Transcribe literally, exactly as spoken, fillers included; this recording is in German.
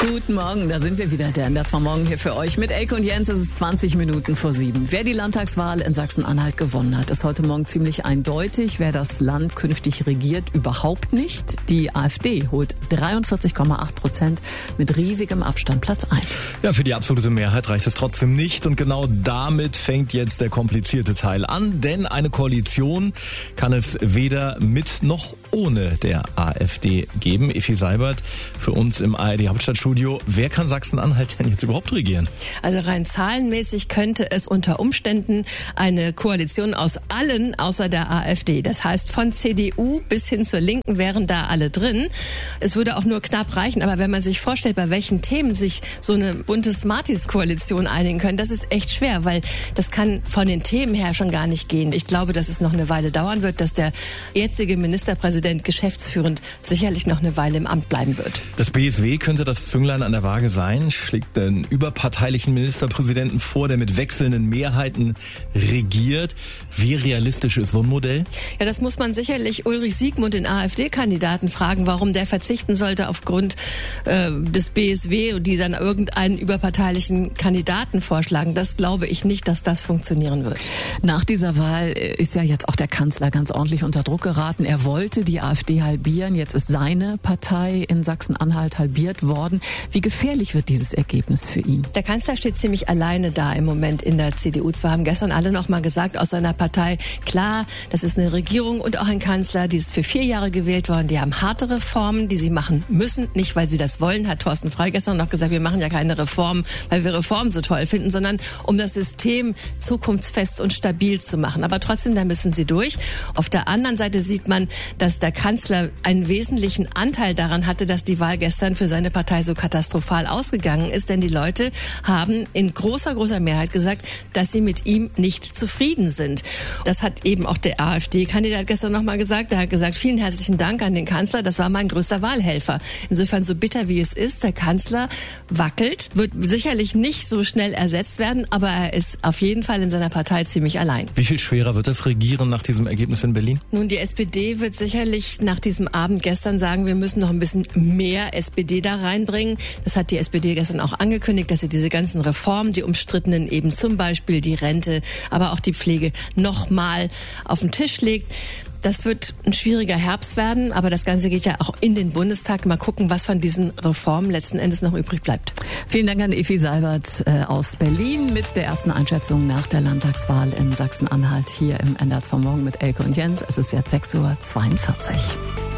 Guten Morgen, da sind wir wieder. Der N D R zwei Morgen hier für euch. Mit Elke und Jens ist es zwanzig Minuten vor sieben. Wer die Landtagswahl in Sachsen-Anhalt gewonnen hat, ist heute Morgen ziemlich eindeutig. Wer das Land künftig regiert, überhaupt nicht. Die AfD holt dreiundvierzig Komma acht Prozent mit riesigem Abstand Platz eins. Ja, für die absolute Mehrheit reicht es trotzdem nicht. Und genau damit fängt jetzt der komplizierte Teil an. Denn eine Koalition kann es weder mit noch ohne der AfD geben. Effi Seibert für uns im A R D Hauptstadtstudio. Wer kann Sachsen-Anhalt denn jetzt überhaupt regieren? Also rein zahlenmäßig könnte es unter Umständen eine Koalition aus allen außer der AfD. Das heißt, von C D U bis hin zur Linken wären da alle drin. Es würde auch nur knapp reichen. Aber wenn man sich vorstellt, bei welchen Themen sich so eine bunte Smarties-Koalition einigen können, das ist echt schwer, weil das kann von den Themen her schon gar nicht gehen. Ich glaube, dass es noch eine Weile dauern wird, dass der jetzige Ministerpräsident geschäftsführend sicherlich noch eine Weile im Amt bleiben wird. Das B S W könnte das Zünglein an der Waage sein, schlägt einen überparteilichen Ministerpräsidenten vor, der mit wechselnden Mehrheiten regiert. Wie realistisch ist so ein Modell? Ja, das muss man sicherlich Ulrich Siegmund, den AfD-Kandidaten, fragen, warum der verzichten sollte aufgrund äh, des B S W und die dann irgendeinen überparteilichen Kandidaten vorschlagen. Das glaube ich nicht, dass das funktionieren wird. Nach dieser Wahl ist ja jetzt auch der Kanzler ganz ordentlich unter Druck geraten. Er wollte die AfD halbieren. Jetzt ist seine Partei in Sachsen-Anhalt halbiert worden. Wie gefährlich wird dieses Ergebnis für ihn? Der Kanzler steht ziemlich alleine da im Moment in der C D U. Zwar haben gestern alle noch mal gesagt aus seiner Partei, klar, das ist eine Regierung und auch ein Kanzler, die ist für vier Jahre gewählt worden. Die haben harte Reformen, die sie machen müssen. Nicht, weil sie das wollen, hat Thorsten Frey gestern noch gesagt, wir machen ja keine Reformen, weil wir Reformen so toll finden, sondern um das System zukunftsfest und stabil zu machen. Aber trotzdem, da müssen sie durch. Auf der anderen Seite sieht man, dass der Kanzler einen wesentlichen Anteil daran hatte, dass die Wahl gestern für seine Partei so katastrophal ausgegangen ist. Denn die Leute haben in großer, großer Mehrheit gesagt, dass sie mit ihm nicht zufrieden sind. Das hat eben auch der AfD-Kandidat gestern nochmal gesagt. Er hat gesagt, vielen herzlichen Dank an den Kanzler, das war mein größter Wahlhelfer. Insofern, so bitter wie es ist, der Kanzler wackelt, wird sicherlich nicht so schnell ersetzt werden, aber er ist auf jeden Fall in seiner Partei ziemlich allein. Wie viel schwerer wird das Regieren nach diesem Ergebnis in Berlin? Nun, die S P D wird sicherlich nach diesem Abend gestern sagen, wir müssen noch ein bisschen mehr S P D da reinbringen. Das hat die S P D gestern auch angekündigt, dass sie diese ganzen Reformen, die umstrittenen, eben zum Beispiel die Rente, aber auch die Pflege, nochmal auf den Tisch legt. Das wird ein schwieriger Herbst werden, aber das Ganze geht ja auch in den Bundestag. Mal gucken, was von diesen Reformen letzten Endes noch übrig bleibt. Vielen Dank an Effi Seibert äh, aus Berlin mit der ersten Einschätzung nach der Landtagswahl in Sachsen-Anhalt hier im N D R zwei Morgen mit Elke und Jens. Es ist jetzt sechs Uhr zweiundvierzig.